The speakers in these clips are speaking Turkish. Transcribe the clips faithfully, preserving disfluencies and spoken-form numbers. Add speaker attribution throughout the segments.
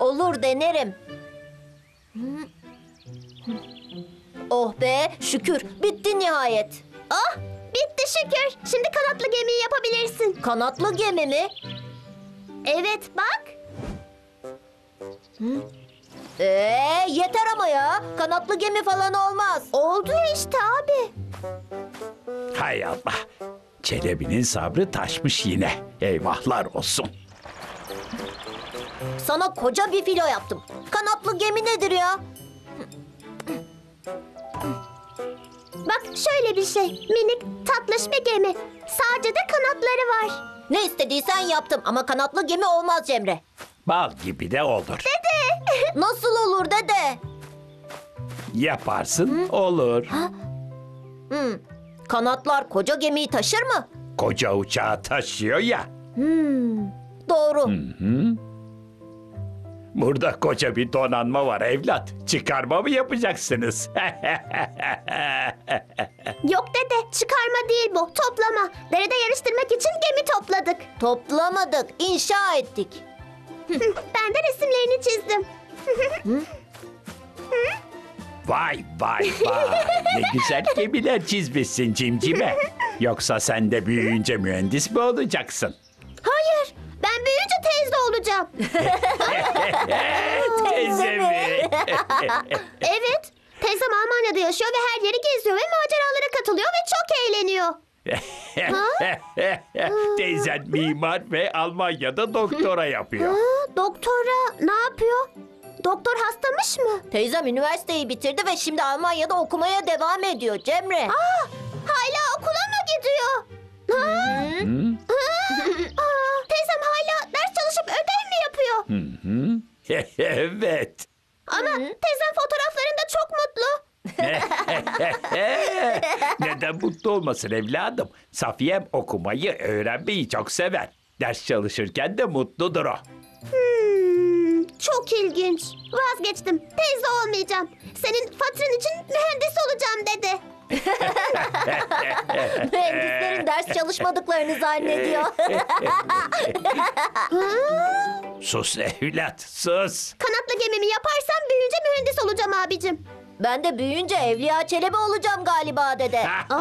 Speaker 1: Olur, denerim. Oh be, şükür. Bitti nihayet.
Speaker 2: Oh, bitti şükür. Şimdi kanatlı gemiyi yapabilirsin.
Speaker 1: Kanatlı gemi mi?
Speaker 2: Evet, bak.
Speaker 1: Ee, yeter ama ya. Kanatlı gemi falan olmaz.
Speaker 2: Oldu ya işte abi.
Speaker 3: Hay Allah. Çelebi'nin sabrı taşmış yine. Eyvahlar olsun.
Speaker 1: Sana koca bir filo yaptım. Kanatlı gemi nedir ya?
Speaker 2: Bak şöyle bir şey. Minik, tatlış bir gemi. Sadece de kanatları var.
Speaker 1: Ne istediysen yaptım ama kanatlı gemi olmaz Cemre.
Speaker 3: Bal gibi de olur.
Speaker 1: Nasıl olur dede?
Speaker 3: Yaparsın olur.
Speaker 1: Hmm, kanatlar koca gemiyi taşır mı?
Speaker 3: Koca uçağı taşıyor ya.
Speaker 1: Hmm, doğru.
Speaker 3: Burada koca bir donanma var evlat. Çıkarma mı yapacaksınız?
Speaker 2: Yok dede, çıkarma değil bu. Toplama. Derede yarıştırmak için gemi topladık.
Speaker 1: Toplamadık, inşa ettik.
Speaker 2: Ben de resimlerini çizdim.
Speaker 3: Vay vay vay. Ne güzel gemiler çizmişsin cimcime. Yoksa sen de büyüyünce mühendis mi olacaksın?
Speaker 2: Hayır, ben büyüyünce teyze olacağım.
Speaker 3: Teyze mi?
Speaker 2: Evet, teyzem Almanya'da yaşıyor ve her yeri geziyor ve maceralara katılıyor ve çok eğleniyor.
Speaker 3: Teyzen mimar ve Almanya'da doktora yapıyor.
Speaker 2: Ha, doktora ne yapıyor? Doktor hastamış mı?
Speaker 1: Teyzem üniversiteyi bitirdi ve şimdi Almanya'da okumaya devam ediyor Cemre.
Speaker 2: Aa, hala okula mı gidiyor? Ha? Aa, teyzem hala ders çalışıp ödev mi yapıyor?
Speaker 3: Evet.
Speaker 2: Ama teyzem fotoğraflarında çok mutlu.
Speaker 3: Neden mutlu olmasın evladım? Safiyem okumayı, öğrenmeyi çok sever. Ders çalışırken de mutludur o.
Speaker 2: Hmm, çok ilginç. Vazgeçtim. Teyze olmayacağım. Senin fatrın için mühendis olacağım dedi.
Speaker 1: Mühendislerin ders çalışmadıklarını zannediyor.
Speaker 3: Sus evlat, sus.
Speaker 2: Kanatlı gemimi yaparsam büyüyünce mühendis olacağım abicim.
Speaker 1: Ben de büyüyünce Evliya Çelebi olacağım galiba dede.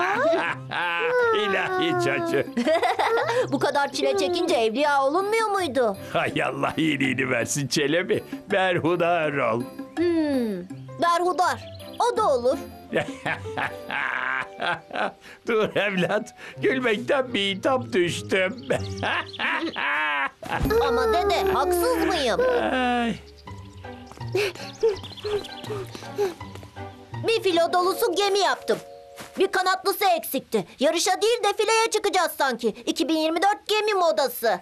Speaker 3: İlahi çocuk.
Speaker 1: Bu kadar çile çekince evliya olunmuyor muydu?
Speaker 3: Hay Allah iyiliğini versin Çelebi. Berhudar ol.
Speaker 1: Hmm, darhudar. O da olur.
Speaker 3: Dur evlat, gülmekten bir itap düştüm.
Speaker 1: Ama dede haksız mıyım?
Speaker 3: Ay.
Speaker 1: Bir filo dolusu gemi yaptım. Bir kanatlısı eksikti. Yarışa değil defileye çıkacağız sanki. iki bin yirmi dört gemi modası.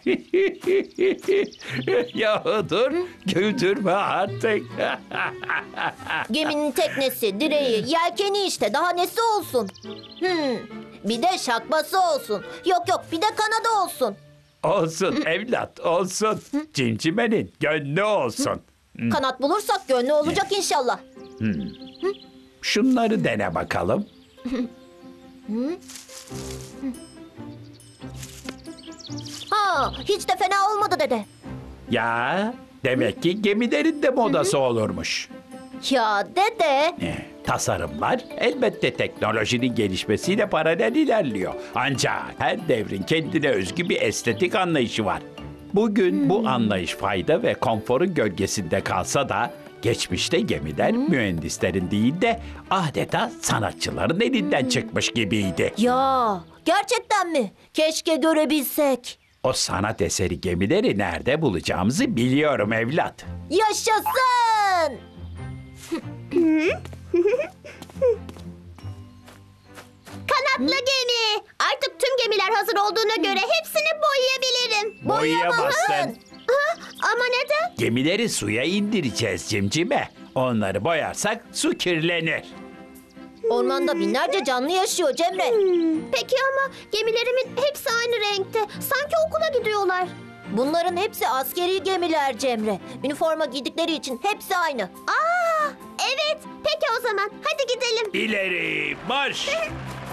Speaker 3: Yahu dur, güldürme artık.
Speaker 1: Geminin teknesi, direği, yelkeni işte. Daha nesi olsun? Hmm, bir de şakması olsun. Yok yok bir de kanadı olsun.
Speaker 3: Olsun evlat, olsun. Cimcimenin gönlü olsun.
Speaker 1: Kanat bulursak gönlü olacak inşallah.
Speaker 3: Şunları dene bakalım.
Speaker 1: Ha, hiç de fena olmadı dede.
Speaker 3: Ya, demek ki gemilerin de modası olurmuş.
Speaker 1: Ya dede.
Speaker 3: Eh, Tasarımlar elbette teknolojinin gelişmesiyle paralel ilerliyor. Ancak her devrin kendine özgü bir estetik anlayışı var. Bugün bu anlayış fayda ve konforun gölgesinde kalsa da geçmişte gemiler mühendislerin değil de adeta sanatçıların elinden çıkmış gibiydi.
Speaker 1: Ya gerçekten mi? Keşke görebilsek.
Speaker 3: O sanat eseri gemileri nerede bulacağımızı biliyorum evlat.
Speaker 1: Yaşasın!
Speaker 2: Kanatlı gemi. Artık tüm gemiler hazır olduğuna göre hepsini boyayabilirim.
Speaker 3: Boyayamazsın.
Speaker 2: Ha, ama neden?
Speaker 3: Gemileri suya indireceğiz cimcime. Onları boyarsak su kirlenir.
Speaker 1: Ormanda binlerce canlı yaşıyor Cemre.
Speaker 2: Hmm, peki ama gemilerimin hepsi aynı renkte. Sanki okula gidiyorlar.
Speaker 1: Bunların hepsi askeri gemiler Cemre. Üniforma giydikleri için hepsi aynı.
Speaker 2: Aa, evet. Peki o zaman hadi gidelim.
Speaker 3: İleri marş!